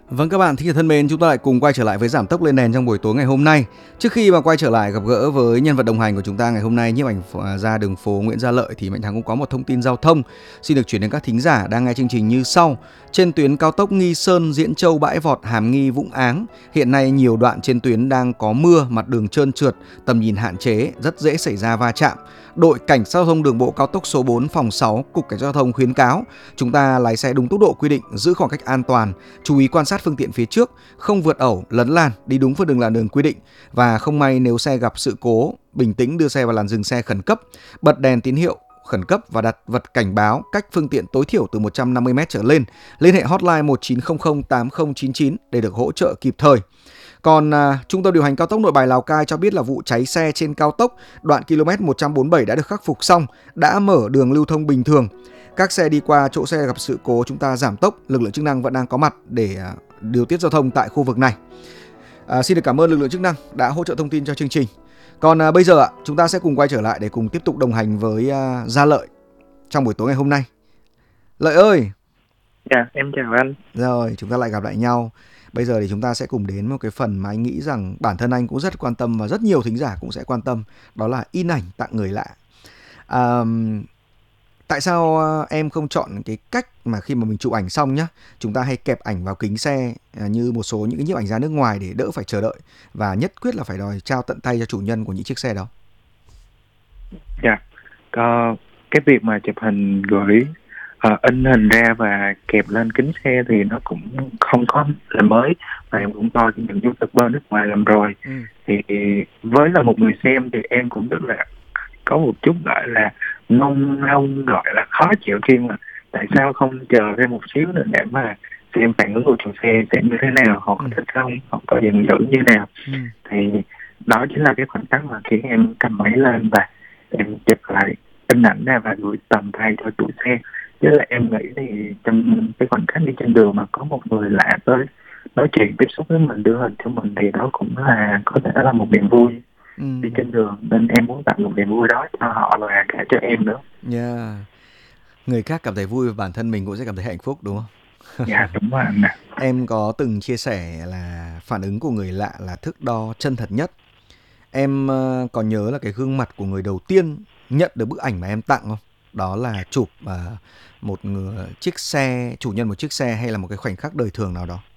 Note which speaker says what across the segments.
Speaker 1: Vâng các bạn thân mến, chúng ta lại cùng quay trở lại với giảm tốc lên nền trong buổi tối ngày hôm nay. Trước khi mà quay trở lại gặp gỡ với nhân vật đồng hành của chúng ta ngày hôm nay, nhiếp ảnh gia đường phố Nguyễn Gia Lợi, thì Mạnh Thắng cũng có một thông tin giao thông xin được chuyển đến các thính giả đang nghe chương trình như sau. Trên tuyến cao tốc Nghi Sơn, Diễn Châu, Bãi Vọt, Hàm Nghi, Vũng Áng, hiện nay nhiều đoạn trên tuyến đang có mưa, mặt đường trơn trượt, tầm nhìn hạn chế, rất dễ xảy ra va chạm. Đội Cảnh sát giao thông đường bộ cao tốc số 4 phòng 6 Cục Cảnh sát giao thông khuyến cáo chúng ta lái xe đúng tốc độ quy định, giữ khoảng cách an toàn, chú ý quan sát phương tiện phía trước, không vượt ẩu, lấn làn, đi đúng phần đường làn đường quy định, và không may nếu xe gặp sự cố, bình tĩnh đưa xe vào làn dừng xe khẩn cấp, bật đèn tín hiệu khẩn cấp và đặt vật cảnh báo cách phương tiện tối thiểu từ 150 m trở lên. Liên hệ hotline 1900 8099 để được hỗ trợ kịp thời. Còn Trung tâm điều hành cao tốc Nội Bài Lào Cai cho biết là vụ cháy xe trên cao tốc đoạn km 147 đã được khắc phục xong, đã mở đường lưu thông bình thường. Các xe đi qua chỗ xe gặp sự cố chúng ta giảm tốc, lực lượng chức năng vẫn đang có mặt để điều tiết giao thông tại khu vực này. Xin được cảm ơn lực lượng chức năng đã hỗ trợ thông tin cho chương trình. Còn bây giờ chúng ta sẽ cùng quay trở lại để cùng tiếp tục đồng hành với Gia Lợi trong buổi tối ngày hôm nay. Lợi ơi!
Speaker 2: Dạ, em chào anh.
Speaker 1: Rồi, chúng ta lại gặp lại nhau. Bây giờ thì chúng ta sẽ cùng đến một cái phần mà anh nghĩ rằng bản thân anh cũng rất quan tâm và rất nhiều thính giả cũng sẽ quan tâm. Đó là in ảnh tặng người lạ. Tại sao em không chọn cái cách mà khi mà mình chụp ảnh xong nhá, chúng ta hay kẹp ảnh vào kính xe như một số những cái nhiếp ảnh gia nước ngoài để đỡ phải chờ đợi, và nhất quyết là phải đòi trao tận tay cho chủ nhân của những chiếc xe đó?
Speaker 2: Dạ, có cái việc mà chụp hình gửi in hình ra và kẹp lên kính xe thì nó cũng không có là mới, và em cũng coi những YouTuber nước ngoài làm rồi. Thì với là một người xem thì em cũng rất là có một chút gọi là mong mong gọi là khó chịu khi mà tại sao không chờ thêm một xíu nữa để mà xem phản ứng của chủ xe sẽ như thế nào, họ có thích không, họ có giận dữ như nào. Thì đó chính là cái khoảnh khắc mà khiến em cầm máy lên và em chụp lại hình ảnh ra và gửi tầm tay cho chủ xe. Chứ là em nghĩ thì trong cái khoảnh khắc đi trên đường mà có một người lạ tới nói chuyện tiếp xúc với mình, đưa hình cho mình, thì đó cũng là có thể là một niềm vui đi trên đường, nên em muốn tặng một niềm vui đó cho họ và cả cho em nữa.
Speaker 1: Yeah. Người khác cảm thấy vui và bản thân mình cũng sẽ cảm thấy hạnh phúc, đúng không?
Speaker 2: Dạ đúng rồi anh ạ.
Speaker 1: Em có từng chia sẻ là phản ứng của người lạ là thước đo chân thật nhất. Em còn nhớ là cái gương mặt của người đầu tiên nhận được bức ảnh mà em tặng không? Đó là chụp một chiếc xe, chủ nhân một chiếc xe, hay là một cái khoảnh khắc đời thường nào đó?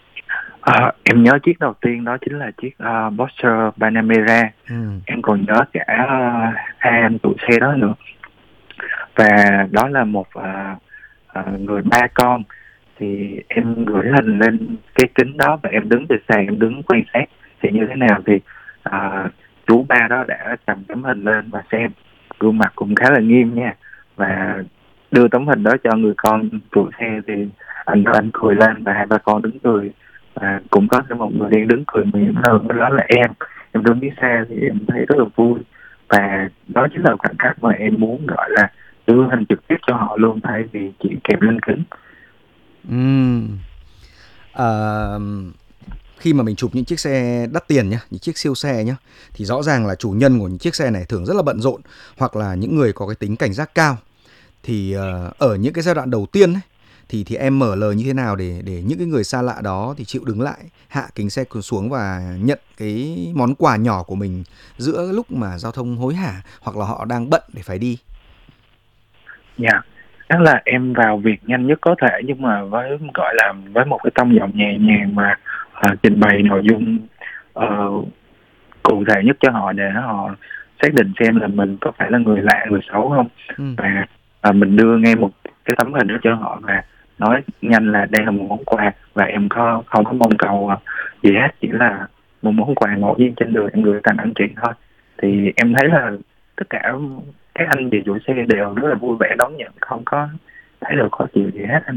Speaker 2: Em nhớ chiếc đầu tiên đó chính là chiếc Porsche Panamera. Em còn nhớ cả hai anh chủ xe đó nữa. Và đó là một người ba con. Thì em gửi hình lên cái kính đó và em đứng từ xa, em đứng quan sát thì như thế nào. Thì chú ba đó đã cầm tấm hình lên và xem, gương mặt cũng khá là nghiêm nha, và đưa tấm hình đó cho người con chủ xe. Thì anh cười lên và hai ba con đứng cười, và cũng có một người đang đứng cười mỉm hơn, đó là em đứng phía xa thì em thấy rất là vui. Và đó chính là khoảnh khắc mà em muốn gọi là đưa hình trực tiếp cho họ luôn, thay vì chỉ kèm lên kính.
Speaker 1: Khi mà mình chụp những chiếc xe đắt tiền nhá, những chiếc siêu xe nhá, thì rõ ràng là chủ nhân của những chiếc xe này thường rất là bận rộn, hoặc là những người có cái tính cảnh giác cao. Thì ở những cái giai đoạn đầu tiên ấy, thì em mở lời như thế nào để những cái người xa lạ đó thì chịu đứng lại, hạ kính xe xuống và nhận cái món quà nhỏ của mình giữa lúc mà giao thông hối hả, hoặc là họ đang bận để phải đi?
Speaker 2: Dạ, đó là em vào việc nhanh nhất có thể, nhưng mà với gọi là với một cái tông giọng nhẹ nhàng mà trình bày nội dung cụ thể nhất cho họ, để họ xác định xem là mình có phải là người lạ, người xấu không. Và mình đưa ngay một cái tấm hình đó cho họ và nói nhanh là đây là một món quà, và em không có mong cầu gì hết, chỉ là một món quà ngẫu nhiên trên đường em gửi tặng anh chị thôi. Thì em thấy là tất cả các anh chị chủ xe đều rất là vui vẻ đón nhận, không có thấy được khó chịu gì hết anh.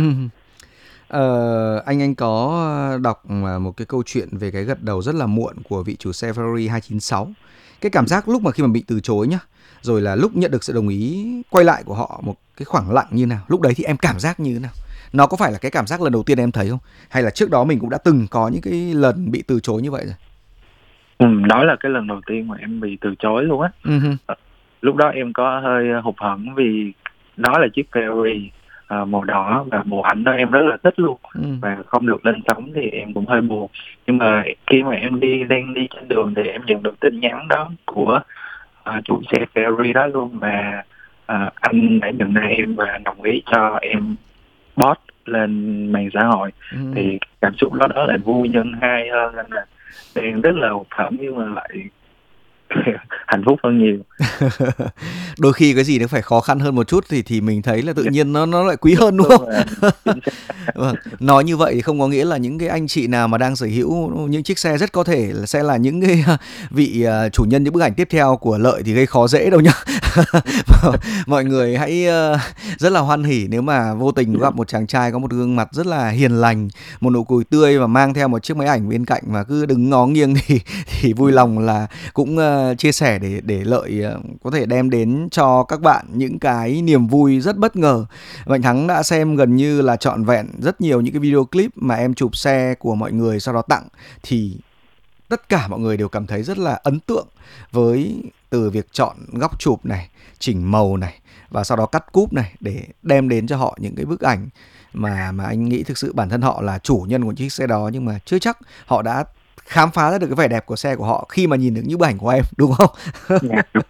Speaker 1: Anh có đọc một cái câu chuyện về cái gật đầu rất là muộn của vị chủ xe Ferrari 296. Cái cảm giác lúc mà khi mà bị từ chối nhá, rồi là lúc nhận được sự đồng ý quay lại của họ, một cái khoảng lặng như nào, lúc đấy thì em cảm giác như thế nào? Nó có phải là cái cảm giác lần đầu tiên em thấy không? Hay là trước đó mình cũng đã từng có những cái lần bị từ chối như vậy rồi?
Speaker 2: Đó là cái lần đầu tiên mà em bị từ chối luôn á. Lúc đó em có hơi hụt hẫng vì đó là chiếc Ferrari màu đỏ, và bộ ảnh đó em rất là thích luôn,
Speaker 1: Ừ.
Speaker 2: và không được lên sóng thì em cũng hơi buồn. Nhưng mà khi mà em đang đi trên đường thì em nhận được tin nhắn đó của chủ xe Ferrari đó luôn, và anh đã nhận ra em và đồng ý cho em post lên mạng xã hội.
Speaker 1: Ừ.
Speaker 2: Thì cảm xúc đó lại vui nhân hai hơn, nên là đang rất là hụt hẫng nhưng mà lại hạnh phúc hơn nhiều.
Speaker 1: Đôi khi cái gì nó phải khó khăn hơn một chút thì mình thấy là tự
Speaker 2: Dạ,
Speaker 1: nhiên nó lại quý hơn đúng
Speaker 2: luôn
Speaker 1: không?
Speaker 2: là chính xác.
Speaker 1: Vâng, nói như vậy thì không có nghĩa là những cái anh chị nào mà đang sở hữu những chiếc xe rất có thể là sẽ là những cái vị chủ nhân những bức ảnh tiếp theo của Lợi thì gây khó dễ đâu nhá. Mọi người hãy rất là hoan hỉ nếu mà vô tình gặp một chàng trai có một gương mặt rất là hiền lành, một nụ cười tươi và mang theo một chiếc máy ảnh bên cạnh mà cứ đứng ngó nghiêng thì vui lòng là cũng chia sẻ để Lợi có thể đem đến cho các bạn những cái niềm vui rất bất ngờ. Mạnh Thắng đã xem gần như là trọn vẹn rất nhiều những cái video clip mà em chụp xe của mọi người sau đó tặng, thì tất cả mọi người đều cảm thấy rất là ấn tượng với từ việc chọn góc chụp này, chỉnh màu này và sau đó cắt cúp này để đem đến cho họ những cái bức ảnh mà anh nghĩ thực sự bản thân họ là chủ nhân của chiếc xe đó, nhưng mà chưa chắc họ đã khám phá ra được cái vẻ đẹp của xe của họ khi mà nhìn được những bức ảnh của em, đúng không?
Speaker 2: Dạ, đúng.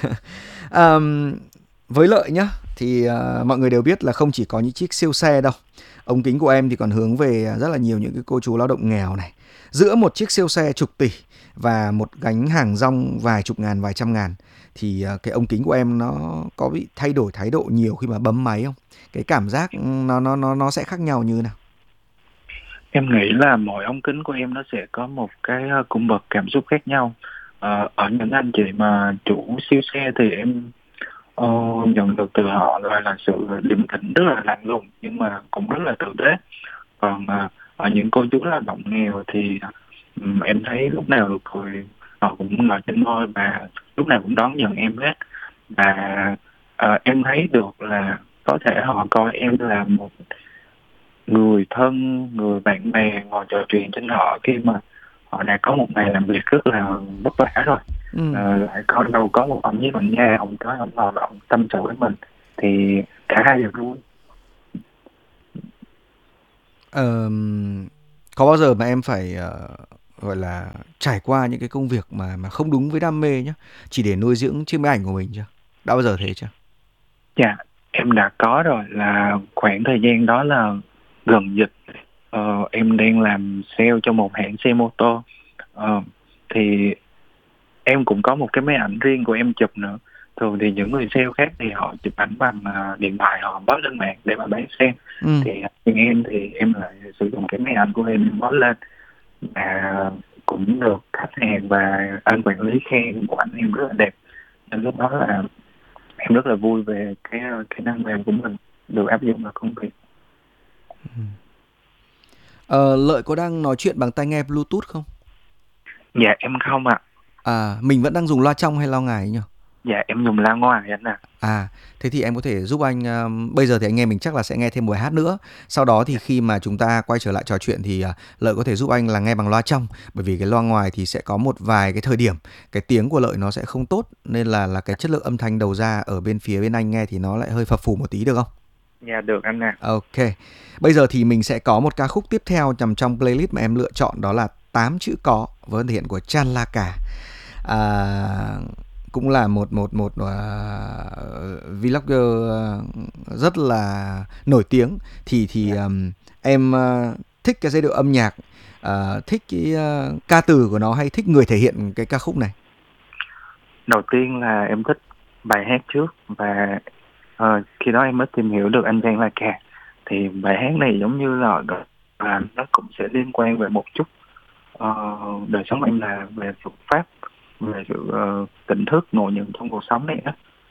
Speaker 1: Với Lợi nhá, thì mọi người đều biết là không chỉ có những chiếc siêu xe đâu. Ống kính của em thì còn hướng về rất là nhiều những cái cô chú lao động nghèo này. Giữa một chiếc siêu xe chục tỷ và một gánh hàng rong vài chục ngàn, vài trăm ngàn, thì cái ống kính của em nó có bị thay đổi thái độ nhiều khi mà bấm máy không? Cái cảm giác nó sẽ khác nhau như thế nào?
Speaker 2: Em nghĩ là mỗi ống kính của em nó sẽ có một cái cung bậc cảm xúc khác nhau. Ở những anh chị mà chủ siêu xe thì em nhận được từ họ là sự điềm tĩnh rất là lạnh lùng nhưng mà cũng rất là tử tế. Còn ở những cô chú lao động nghèo thì em thấy lúc nào được cười họ cũng ngồi trên môi và lúc nào cũng đón nhận em hết. Và em thấy được là có thể họ coi em là một người thân, người bạn bè ngồi trò chuyện trên họ khi mà họ đã có một ngày làm việc rất là vất vả rồi.
Speaker 1: Ừ.
Speaker 2: Lại có đâu có một ông với bạn nha, ông tới ông ngồi và ông tâm sự với mình thì cả hai đều vui.
Speaker 1: Có bao giờ mà em phải gọi là trải qua những cái công việc mà không đúng với đam mê nhá, chỉ để nuôi dưỡng chiếc máy ảnh của mình chưa? Đã bao giờ thế chưa?
Speaker 2: Dạ, em đã có rồi, là khoảng thời gian đó là gần dịch. Em đang làm sale cho một hãng xe mô tô. Thì em cũng có một cái máy ảnh riêng của em chụp nữa. Thường thì những người sale khác thì họ chụp ảnh bằng điện thoại, họ post lên mạng để mà bán xe.
Speaker 1: Ừ.
Speaker 2: Thì thì em lại sử dụng cái máy ảnh của em post lên, và cũng được khách hàng và anh quản lý khen của anh em rất là đẹp. Nên lúc đó là em rất là vui về cái năng lực của mình được áp dụng vào công việc.
Speaker 1: Lợi có đang nói chuyện bằng tai nghe Bluetooth không?
Speaker 2: Dạ em không ạ.
Speaker 1: Mình vẫn đang dùng loa trong hay loa ngoài nhỉ?
Speaker 2: Dạ em dùng loa ngoài anh ạ.
Speaker 1: Thế thì em có thể giúp anh, bây giờ thì anh nghe mình chắc là sẽ nghe thêm một bài hát nữa. Sau đó thì khi mà chúng ta quay trở lại trò chuyện thì Lợi có thể giúp anh là nghe bằng loa trong. Bởi vì cái loa ngoài thì sẽ có một vài cái thời điểm cái tiếng của Lợi nó sẽ không tốt, nên là cái chất lượng âm thanh đầu ra ở bên phía bên anh nghe thì nó lại hơi phập phù một tí, được không?
Speaker 2: Dạ được anh ạ.
Speaker 1: Ok. Bây giờ thì mình sẽ có một ca khúc tiếp theo nằm trong playlist mà em lựa chọn, đó là 8 chữ có với âm thể hiện của Chan La Cả. Cũng là một vlogger rất là nổi tiếng. Thì em thích cái giai điệu âm nhạc, thích cái ca từ của nó hay thích người thể hiện cái ca khúc này?
Speaker 2: Đầu tiên là em thích bài hát trước, và khi đó em mới tìm hiểu được anh Chan La Cả. Thì bài hát này giống như là nó cũng sẽ liên quan về một chút đời sống em, là về Phật pháp, về sự tỉnh thức ngộ nhận trong cuộc sống này đó.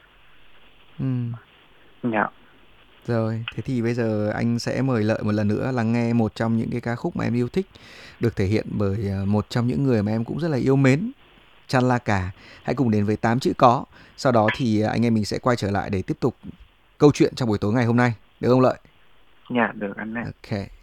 Speaker 2: Dạ.
Speaker 1: Rồi, thế thì bây giờ anh sẽ mời Lợi một lần nữa lắng nghe một trong những cái ca khúc mà em yêu thích, được thể hiện bởi một trong những người mà em cũng rất là yêu mến, Chan La Cả. Hãy cùng đến với 8 chữ có. Sau đó thì anh em mình sẽ quay trở lại để tiếp tục câu chuyện trong buổi tối ngày hôm nay. Được không Lợi?
Speaker 2: Dạ được anh ạ.
Speaker 1: Ok.